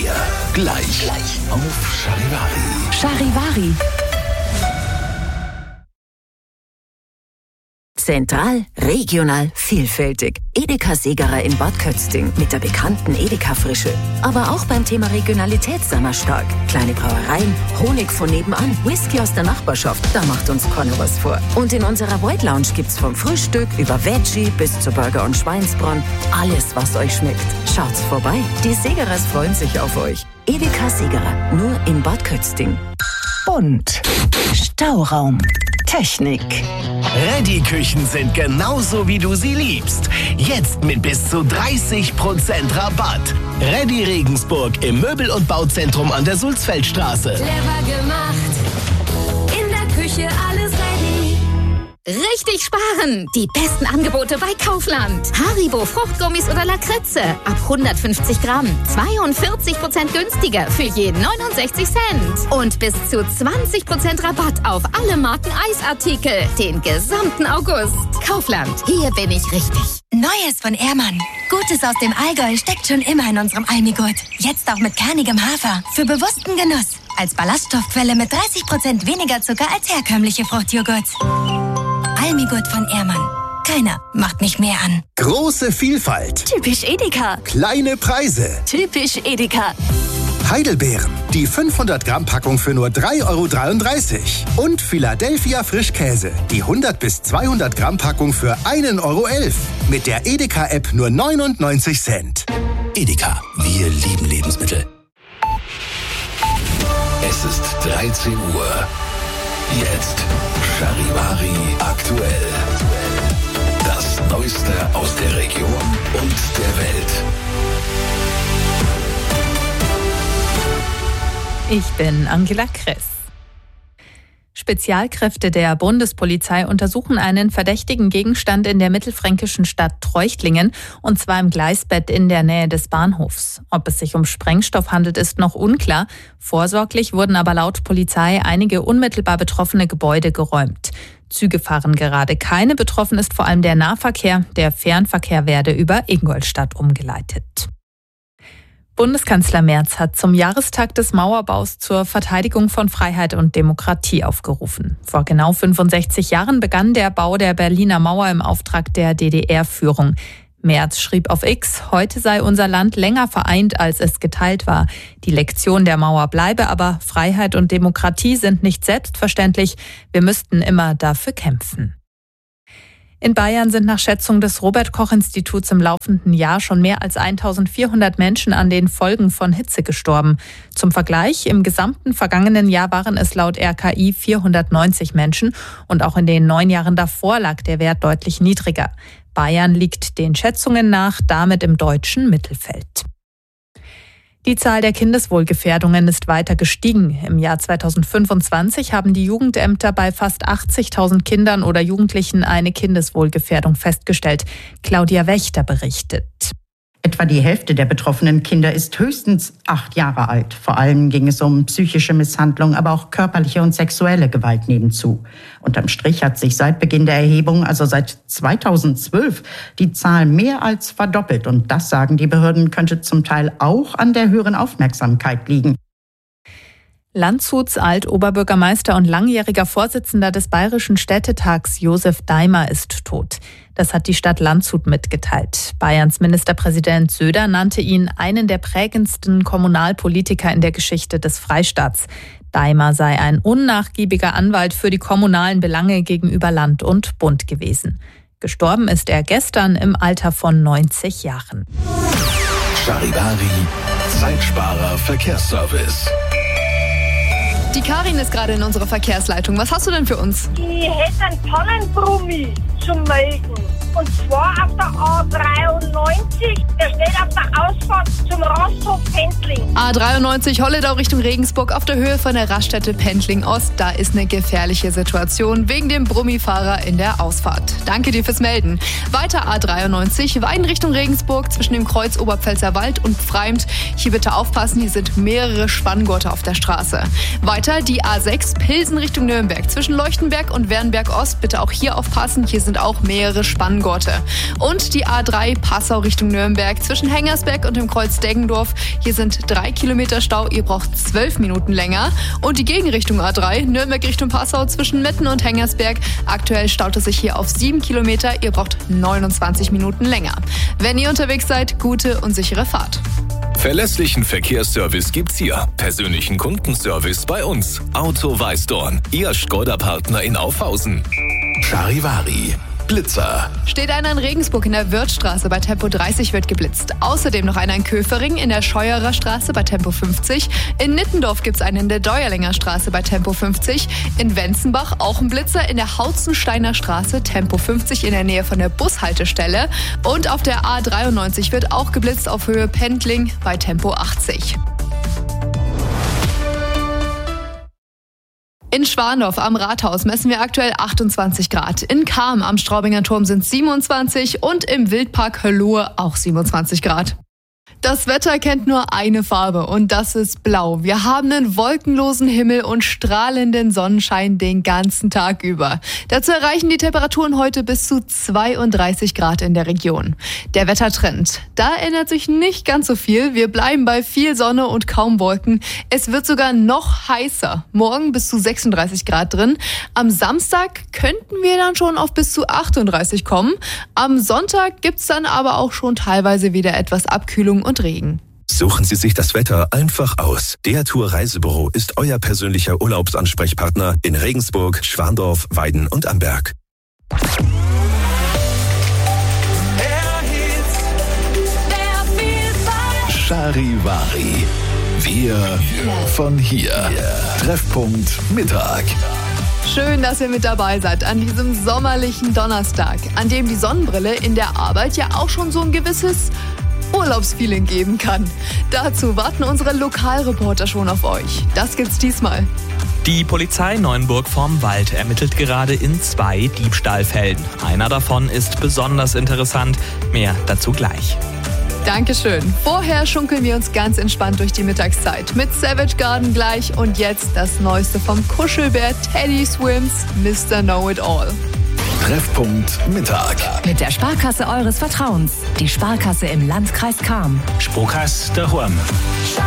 dir gleich auf Charivari. Charivari. Zentral, regional, vielfältig. Edeka Segerer in Bad Kötzting mit der bekannten Edeka-Frische. Aber auch beim Thema Regionalität sind wir stark. Kleine Brauereien, Honig von nebenan, Whisky aus der Nachbarschaft, da macht uns keiner was vor. Und in unserer White Lounge gibt's vom Frühstück über Veggie bis zu Burger und Schweinsbraten alles, was euch schmeckt. Schaut's vorbei. Die Segerers freuen sich auf euch. Edeka Segerer, nur in Bad Kötzting. Und Stauraum. Technik. Ready-Küchen sind genauso, wie du sie liebst. Jetzt mit bis zu 30% Rabatt. Ready Regensburg im Möbel- und Bauzentrum an der Sulzfeldstraße. Clever gemacht. In der Küche alles ready. Richtig sparen! Die besten Angebote bei Kaufland. Haribo Fruchtgummis oder Lakritze ab 150 Gramm. 42% günstiger für je 69 Cent. Und bis zu 20% Rabatt auf alle Marken Eisartikel. Den gesamten August. Kaufland, hier bin ich richtig. Neues von Ehrmann. Gutes aus dem Allgäu steckt schon immer in unserem Almigurt. Jetzt auch mit kernigem Hafer. Für bewussten Genuss. Als Ballaststoffquelle mit 30% weniger Zucker als herkömmliche Fruchtjoghurts. Almigurt von Ehrmann. Keiner macht mich mehr an. Große Vielfalt. Typisch Edeka. Kleine Preise. Typisch Edeka. Heidelbeeren. Die 500 Gramm Packung für nur 3,33 €. Und Philadelphia Frischkäse. Die 100 bis 200 Gramm Packung für 1,11 €. Mit der Edeka-App nur 99 Cent. Edeka. Wir lieben Lebensmittel. Es ist 13 Uhr. Jetzt Charivari aktuell. Das Neueste aus der Region und der Welt. Ich bin Angela Kress. Spezialkräfte der Bundespolizei untersuchen einen verdächtigen Gegenstand in der mittelfränkischen Stadt Treuchtlingen, und zwar im Gleisbett in der Nähe des Bahnhofs. Ob es sich um Sprengstoff handelt, ist noch unklar. Vorsorglich wurden aber laut Polizei einige unmittelbar betroffene Gebäude geräumt. Züge fahren gerade keine, betroffen ist vor allem der Nahverkehr. Der Fernverkehr werde über Ingolstadt umgeleitet. Bundeskanzler Merz hat zum Jahrestag des Mauerbaus zur Verteidigung von Freiheit und Demokratie aufgerufen. Vor genau 65 Jahren begann der Bau der Berliner Mauer im Auftrag der DDR-Führung. Merz schrieb auf X, heute sei unser Land länger vereint, als es geteilt war. Die Lektion der Mauer bleibe aber, Freiheit und Demokratie sind nicht selbstverständlich. Wir müssten immer dafür kämpfen. In Bayern sind nach Schätzung des Robert-Koch-Instituts im laufenden Jahr schon mehr als 1400 Menschen an den Folgen von Hitze gestorben. Zum Vergleich, im gesamten vergangenen Jahr waren es laut RKI 490 Menschen und auch in den 9 Jahren davor lag der Wert deutlich niedriger. Bayern liegt den Schätzungen nach damit im deutschen Mittelfeld. Die Zahl der Kindeswohlgefährdungen ist weiter gestiegen. Im Jahr 2025 haben die Jugendämter bei fast 80.000 Kindern oder Jugendlichen eine Kindeswohlgefährdung festgestellt. Claudia Wächter berichtet. Etwa die Hälfte der betroffenen Kinder ist höchstens 8 Jahre alt. Vor allem ging es um psychische Misshandlung, aber auch körperliche und sexuelle Gewalt nebenzu. Unterm Strich hat sich seit Beginn der Erhebung, also seit 2012, die Zahl mehr als verdoppelt. Und das, sagen die Behörden, könnte zum Teil auch an der höheren Aufmerksamkeit liegen. Landshuts Alt-Oberbürgermeister und langjähriger Vorsitzender des Bayerischen Städtetags Josef Daimer ist tot. Das hat die Stadt Landshut mitgeteilt. Bayerns Ministerpräsident Söder nannte ihn einen der prägendsten Kommunalpolitiker in der Geschichte des Freistaats. Daimer sei ein unnachgiebiger Anwalt für die kommunalen Belange gegenüber Land und Bund gewesen. Gestorben ist er gestern im Alter von 90 Jahren. Charivari, Zeitsparer Verkehrsservice. Die Karin ist gerade in unserer Verkehrsleitung. Was hast du denn für uns? Ich hätte einen Tonnenbrummi zum Melden. Und zwar auf der A93. Der steht auf der Ausfahrt zum Rasthof Pendling. A93 Holledau Richtung Regensburg auf der Höhe von der Raststätte Pendling Ost. Da ist eine gefährliche Situation wegen dem Brummifahrer in der Ausfahrt. Danke dir fürs Melden. Weiter A93 Weiden Richtung Regensburg zwischen dem Kreuz Oberpfälzer Wald und Pfreimt. Hier bitte aufpassen, hier sind mehrere Spanngurte auf der Straße. Weiter die A6 Pilsen Richtung Nürnberg zwischen Leuchtenberg und Wernberg Ost. Bitte auch hier aufpassen, hier sind auch mehrere Spanngurte. Und die A3 Passau Richtung Nürnberg zwischen Hengersberg und dem Kreuz Deggendorf. Hier sind 3 2 Kilometer Stau, ihr braucht 12 Minuten länger. Und die Gegenrichtung A3, Nürnberg Richtung Passau zwischen Metten und Hengersberg. Aktuell staut es sich hier auf 7 Kilometer, ihr braucht 29 Minuten länger. Wenn ihr unterwegs seid, gute und sichere Fahrt. Verlässlichen Verkehrsservice gibt's hier. Persönlichen Kundenservice bei uns. Auto Weißdorn, Ihr Škoda-Partner in Aufhausen. Charivari. Blitzer. Steht einer in Regensburg in der Wirtstraße, bei Tempo 30 wird geblitzt. Außerdem noch einer in Köfering in der Scheuerer Straße bei Tempo 50. In Nittendorf gibt's einen in der Deuerlinger Straße bei Tempo 50. In Wenzenbach auch ein Blitzer in der Hautzensteiner Straße, Tempo 50 in der Nähe von der Bushaltestelle. Und auf der A93 wird auch geblitzt auf Höhe Pendling bei Tempo 80. In Schwandorf am Rathaus messen wir aktuell 28 Grad. In Cham am Straubinger Turm sind 27 und im Wildpark Höllohe auch 27 Grad. Das Wetter kennt nur eine Farbe und das ist blau. Wir haben einen wolkenlosen Himmel und strahlenden Sonnenschein den ganzen Tag über. Dazu erreichen die Temperaturen heute bis zu 32 Grad in der Region. Der Wettertrend, da ändert sich nicht ganz so viel. Wir bleiben bei viel Sonne und kaum Wolken. Es wird sogar noch heißer. Morgen bis zu 36 Grad drin. Am Samstag könnten wir dann schon auf bis zu 38 kommen. Am Sonntag gibt's dann aber auch schon teilweise wieder etwas Abkühlung und Regen. Suchen Sie sich das Wetter einfach aus. Der Tour Reisebüro ist euer persönlicher Urlaubsansprechpartner in Regensburg, Schwandorf, Weiden und Amberg. Charivari. Wir von hier. Treffpunkt Mittag. Schön, dass ihr mit dabei seid an diesem sommerlichen Donnerstag, an dem die Sonnenbrille in der Arbeit ja auch schon so ein gewisses Urlaubsfeeling geben kann. Dazu warten unsere Lokalreporter schon auf euch. Das gibt's diesmal. Die Polizei Neuenburg vorm Wald ermittelt gerade in 2 Diebstahlfällen. Einer davon ist besonders interessant. Mehr dazu gleich. Dankeschön. Vorher schunkeln wir uns ganz entspannt durch die Mittagszeit mit Savage Garden gleich und jetzt das Neueste vom Kuschelbär Teddy Swims, Mr. Know-It-All. Treffpunkt Mittag. Mit der Sparkasse eures Vertrauens. Die Sparkasse im Landkreis Cham. Sparkasse daheim.